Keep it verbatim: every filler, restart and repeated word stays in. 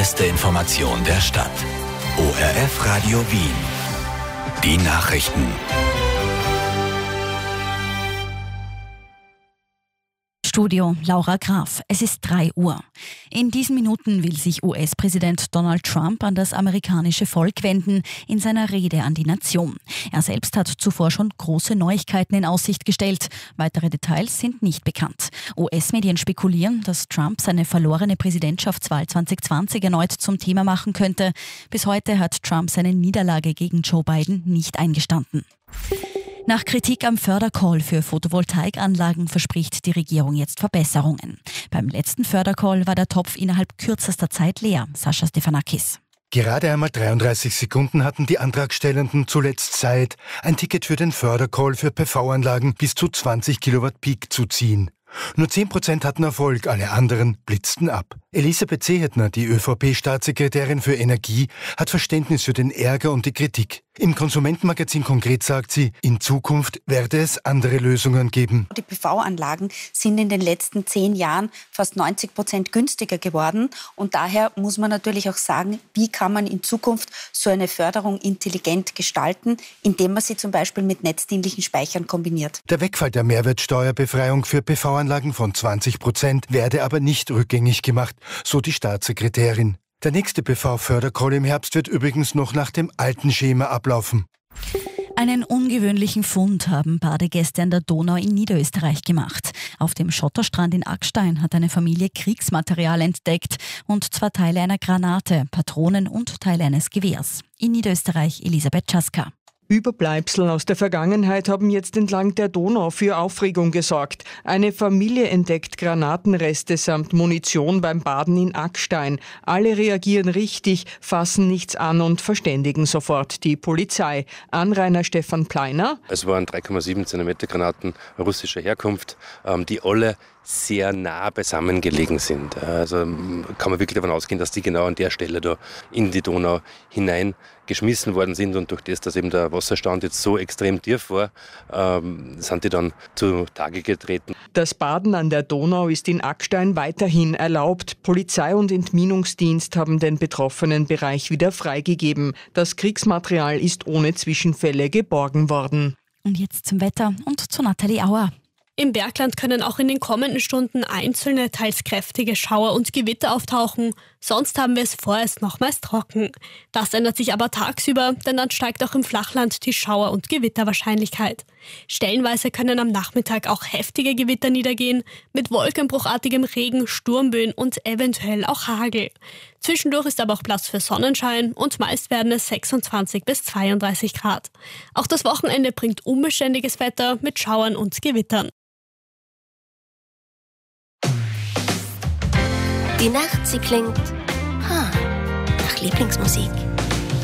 beste Information der Stadt. O R F Radio Wien. Die Nachrichten. Studio Laura Graf. Es ist drei Uhr. In diesen Minuten will sich U S-Präsident Donald Trump an das amerikanische Volk wenden in seiner Rede an die Nation. Er selbst hat zuvor schon große Neuigkeiten in Aussicht gestellt. Weitere Details sind nicht bekannt. U S-Medien spekulieren, dass Trump seine verlorene Präsidentschaftswahl zwanzig zwanzig erneut zum Thema machen könnte. Bis heute hat Trump seine Niederlage gegen Joe Biden nicht eingestanden. Nach Kritik am Fördercall für Photovoltaikanlagen verspricht die Regierung jetzt Verbesserungen. Beim letzten Fördercall war der Topf innerhalb kürzester Zeit leer. Sascha Stefanakis. Gerade einmal dreiunddreißig Sekunden hatten die Antragstellenden zuletzt Zeit, ein Ticket für den Fördercall für P V-Anlagen bis zu zwanzig Kilowatt Peak zu ziehen. Nur zehn Prozent hatten Erfolg, alle anderen blitzten ab. Elisabeth Seehetner, die ÖVP-Staatssekretärin für Energie, hat Verständnis für den Ärger und die Kritik. Im Konsumentenmagazin Konkret sagt sie, in Zukunft werde es andere Lösungen geben. Die P V-Anlagen sind in den letzten zehn Jahren fast neunzig Prozent günstiger geworden. Und daher muss man natürlich auch sagen, wie kann man in Zukunft so eine Förderung intelligent gestalten, indem man sie zum Beispiel mit netzdienlichen Speichern kombiniert. Der Wegfall der Mehrwertsteuerbefreiung für P V-Anlagen von zwanzig Prozent werde aber nicht rückgängig gemacht, so die Staatssekretärin. Der nächste P V-Fördercall im Herbst wird übrigens noch nach dem alten Schema ablaufen. Einen ungewöhnlichen Fund haben Badegäste an der Donau in Niederösterreich gemacht. Auf dem Schotterstrand in Ackstein hat eine Familie Kriegsmaterial entdeckt, und zwar Teile einer Granate, Patronen und Teile eines Gewehrs. In Niederösterreich Elisabeth Czaska. Überbleibsel aus der Vergangenheit haben jetzt entlang der Donau für Aufregung gesorgt. Eine Familie entdeckt Granatenreste samt Munition beim Baden in Ackstein. Alle reagieren richtig, fassen nichts an und verständigen sofort die Polizei. Anrainer Stefan Pleiner. Es waren drei Komma sieben Zentimeter Granaten russischer Herkunft, die alle sehr nah beisammen gelegen sind. Also kann man wirklich davon ausgehen, dass die genau an der Stelle da in die Donau hineingeschmissen worden sind, und durch das, dass eben der Wasserstand jetzt so extrem tief war, ähm, sind die dann zu Tage getreten. Das Baden an der Donau ist in Ackstein weiterhin erlaubt. Polizei und Entminungsdienst haben den betroffenen Bereich wieder freigegeben. Das Kriegsmaterial ist ohne Zwischenfälle geborgen worden. Und jetzt zum Wetter und zu Nathalie Auer. Im Bergland können auch in den kommenden Stunden einzelne, teils kräftige Schauer und Gewitter auftauchen. Sonst haben wir es vorerst nochmals trocken. Das ändert sich aber tagsüber, denn dann steigt auch im Flachland die Schauer- und Gewitterwahrscheinlichkeit. Stellenweise können am Nachmittag auch heftige Gewitter niedergehen, mit wolkenbruchartigem Regen, Sturmböen und eventuell auch Hagel. Zwischendurch ist aber auch Platz für Sonnenschein, und meist werden es sechsundzwanzig bis zweiunddreißig Grad. Auch das Wochenende bringt unbeständiges Wetter mit Schauern und Gewittern. Die Nacht, sie klingt ha, nach Lieblingsmusik.